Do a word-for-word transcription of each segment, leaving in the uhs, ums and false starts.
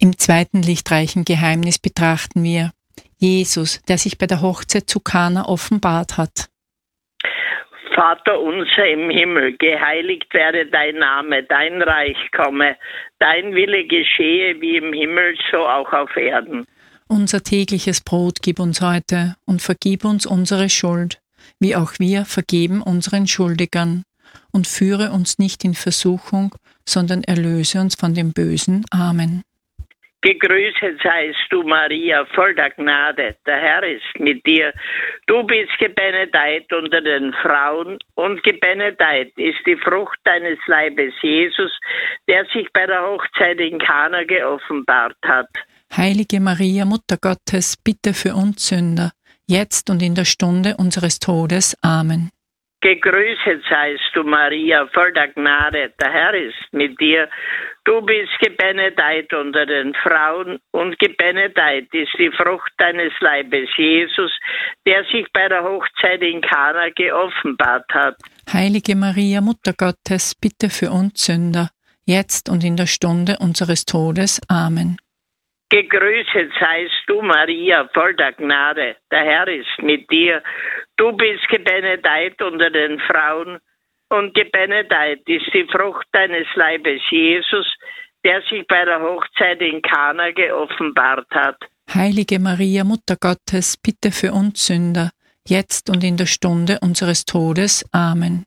Im zweiten lichtreichen Geheimnis betrachten wir Jesus, der sich bei der Hochzeit zu Kana offenbart hat. Vater unser im Himmel, geheiligt werde dein Name, dein Reich komme, dein Wille geschehe wie im Himmel, so auch auf Erden. Unser tägliches Brot gib uns heute und vergib uns unsere Schuld, wie auch wir vergeben unseren Schuldigern. Und führe uns nicht in Versuchung, sondern erlöse uns von dem Bösen. Amen. Gegrüßet seist du, Maria, voll der Gnade, der Herr ist mit dir. Du bist gebenedeit unter den Frauen und gebenedeit ist die Frucht deines Leibes, Jesus, der sich bei der Hochzeit in Kana geoffenbart hat. Heilige Maria, Mutter Gottes, bitte für uns Sünder, jetzt und in der Stunde unseres Todes. Amen. Gegrüßet seist du, Maria, voll der Gnade, der Herr ist mit dir. Du bist gebenedeit unter den Frauen und gebenedeit ist die Frucht deines Leibes, Jesus, der sich bei der Hochzeit in Kana geoffenbart hat. Heilige Maria, Mutter Gottes, bitte für uns Sünder, jetzt und in der Stunde unseres Todes. Amen. Gegrüßet seist du, Maria, voll der Gnade, der Herr ist mit dir. Du bist gebenedeit unter den Frauen und gebenedeit ist die Frucht deines Leibes, Jesus, der sich bei der Hochzeit in Kana geoffenbart hat. Heilige Maria, Mutter Gottes, bitte für uns Sünder, jetzt und in der Stunde unseres Todes. Amen.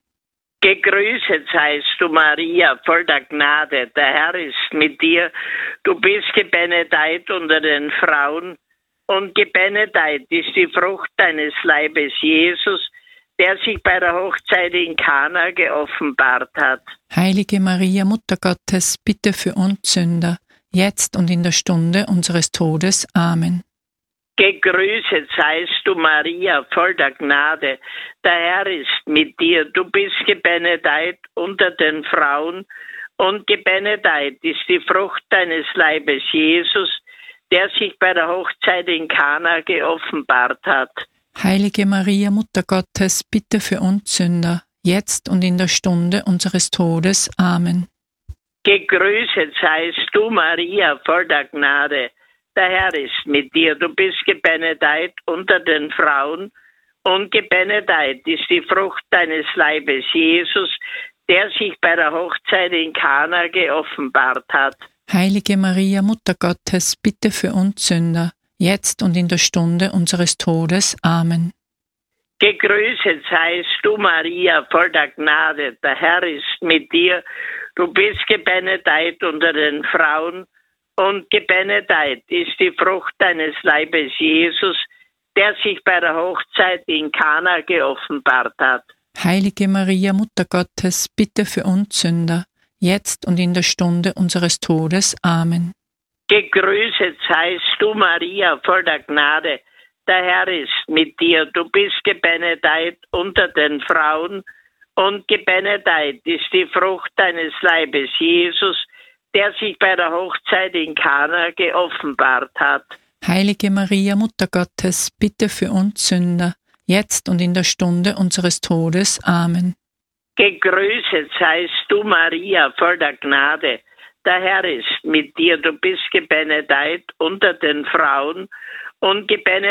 Gegrüßet seist du, Maria, voll der Gnade, der Herr ist mit dir. Du bist gebenedeit unter den Frauen und gebenedeit ist die Frucht deines Leibes, Jesus, der sich bei der Hochzeit in Kana geoffenbart hat. Heilige Maria, Mutter Gottes, bitte für uns Sünder, jetzt und in der Stunde unseres Todes. Amen. Gegrüßet seist du, Maria, voll der Gnade, der Herr ist mit dir. Du bist gebenedeit unter den Frauen und gebenedeit ist die Frucht deines Leibes, Jesus, der sich bei der Hochzeit in Kana geoffenbart hat. Heilige Maria, Mutter Gottes, bitte für uns Sünder, jetzt und in der Stunde unseres Todes. Amen. Gegrüßet seist du, Maria, voll der Gnade, der Herr ist mit dir. Du bist gebenedeit unter den Frauen und gebenedeit ist die Frucht deines Leibes, Jesus, der sich bei der Hochzeit in Kana geoffenbart hat. Heilige Maria, Mutter Gottes, bitte für uns Sünder, jetzt und in der Stunde unseres Todes. Amen. Gegrüßet seist du, Maria, voll der Gnade, der Herr ist mit dir. Du bist gebenedeit unter den Frauen und gebenedeit ist die Frucht deines Leibes, Jesus, der sich bei der Hochzeit in Kana geoffenbart hat. Heilige Maria, Mutter Gottes, bitte für uns Sünder, jetzt und in der Stunde unseres Todes. Amen. Gegrüßet seist du, Maria, voll der Gnade, der Herr ist mit dir. Du bist gebenedeit unter den Frauen und gebenedeit ist die Frucht deines Leibes, Jesus, der sich bei der Hochzeit in Kana geoffenbart hat. Heilige Maria, Mutter Gottes, bitte für uns Sünder, jetzt und in der Stunde unseres Todes. Amen. Gegrüßet seist du, Maria, voll der Gnade, der Herr ist mit dir. Du bist gebenedeit unter den Frauen und gebenedeit